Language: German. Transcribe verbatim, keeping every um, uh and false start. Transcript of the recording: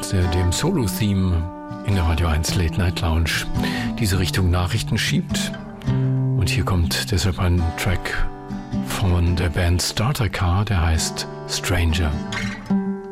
mit äh, dem Solo-Theme in der Radio eins Late Night Lounge diese Richtung Nachrichten schiebt. Und hier kommt deshalb ein Track von der Band Starter Car, der heißt Stranger.